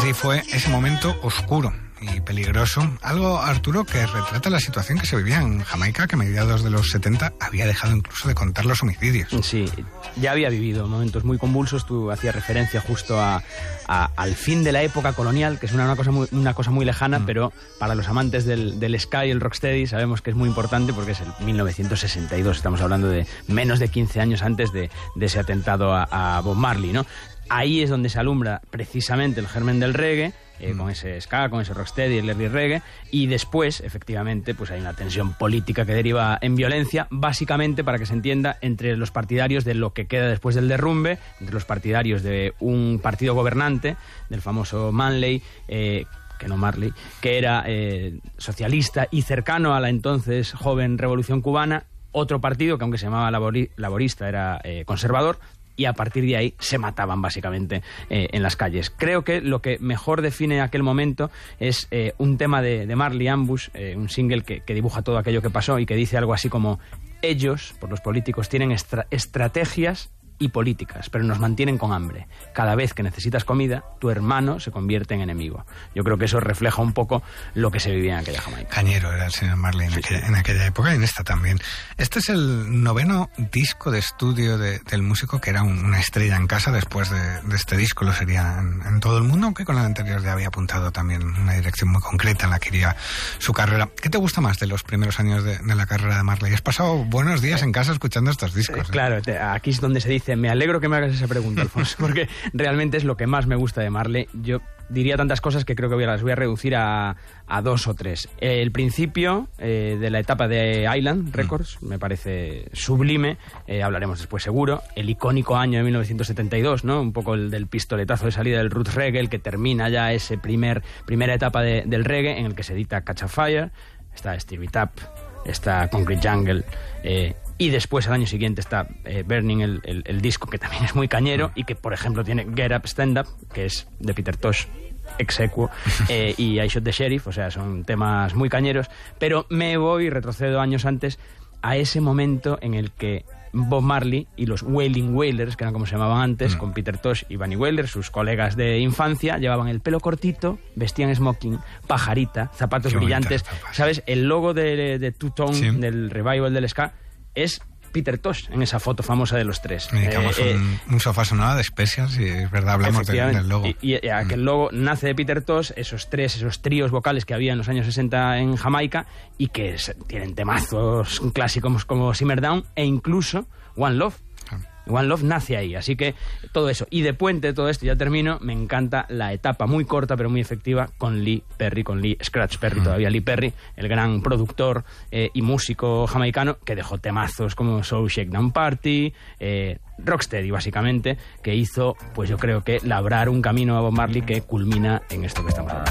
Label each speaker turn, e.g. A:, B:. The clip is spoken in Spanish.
A: Así fue ese momento oscuro y peligroso. Algo, Arturo, que retrata la situación que se vivía en Jamaica, que a mediados de los 70 había dejado incluso de contar los homicidios.
B: Sí, ya había vivido momentos muy convulsos. Tú hacías referencia justo al fin de la época colonial, que es una cosa muy lejana, pero para los amantes del ska y el rocksteady sabemos que es muy importante porque es el 1962. Estamos hablando de menos de 15 años antes de ese atentado a Bob Marley, ¿no? Ahí es donde se alumbra precisamente el germen del reggae, con ese ska, con ese rocksteady, el early reggae, y después, efectivamente, pues hay una tensión política que deriva en violencia, básicamente, para que se entienda, entre los partidarios de lo que queda después del derrumbe, entre los partidarios de un partido gobernante, del famoso Marley, que era socialista y cercano a la entonces joven revolución cubana, otro partido que aunque se llamaba laborista era conservador, y a partir de ahí se mataban básicamente en las calles. Creo que lo que mejor define aquel momento es un tema de Marley Ambush, un single que dibuja todo aquello que pasó y que dice algo así como: ellos, por los políticos, tienen estrategias y políticas, pero nos mantienen con hambre. Cada vez que necesitas comida, tu hermano se convierte en enemigo. Yo creo que eso refleja un poco lo que se vivía en aquella Jamaica.
A: Cañero era el señor Marley en aquella época y en esta también. Este es el 9º disco de estudio del músico, que era una estrella en casa. Después de este disco lo sería en todo el mundo, aunque con el anterior ya había apuntado también una dirección muy concreta en la que iría su carrera. ¿Qué te gusta más de los primeros años de la carrera de Marley? Has pasado buenos días en casa escuchando estos discos.
B: Claro, aquí es donde se dice: me alegro que me hagas esa pregunta, Alfonso, porque realmente es lo que más me gusta de Marley. Yo diría tantas cosas que creo que las voy a reducir a 2 o 3. El principio de la etapa de Island Records me parece sublime, hablaremos después seguro. El icónico año de 1972, ¿no? Un poco el del pistoletazo de salida del roots reggae, el que termina ya ese primera etapa del reggae, en el que se edita Catch a Fire, está Stir It Up, está Concrete Jungle, y después al año siguiente está Burning, el disco, que también es muy cañero y que, por ejemplo, tiene Get Up, Stand Up, que es de Peter Tosh, ex aequo, y I Shot the Sheriff. O sea, son temas muy cañeros, pero retrocedo años antes a ese momento en el que Bob Marley y los Wailing Wailers, que eran como se llamaban antes, con Peter Tosh y Bunny Wailer, sus colegas de infancia, llevaban el pelo cortito, vestían smoking, pajarita, zapatos brillantes. ¿Sabes? El logo de Two Tone, sí, del revival del ska, es Peter Tosh en esa foto famosa de los tres.
A: Dedicamos un sofá sonado de Specials, y es verdad, hablamos del logo.
B: Y aquel logo nace de Peter Tosh, esos tríos vocales que había en los años 60 en Jamaica y que tienen temazos clásicos como Simmer Down e incluso One Love. One Love nace ahí, así que todo eso. Y de puente de todo esto, ya termino, me encanta la etapa muy corta pero muy efectiva con Lee Scratch Perry, todavía Lee Perry, el gran productor y músico jamaicano, que dejó temazos como So Shakedown Party, rocksteady básicamente, que hizo, pues yo creo que labrar un camino a Bob Marley que culmina en esto que estamos hablando.